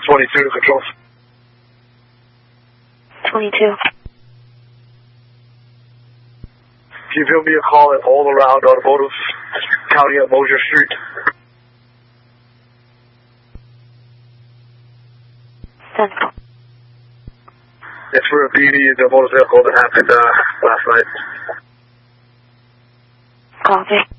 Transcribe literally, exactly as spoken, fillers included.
twenty-two to control. twenty-two. Can you give me a call at All Around Automotive, County at Mosier Street? Central. It's for a B D in the motorcycle that happened uh, last night. Copy.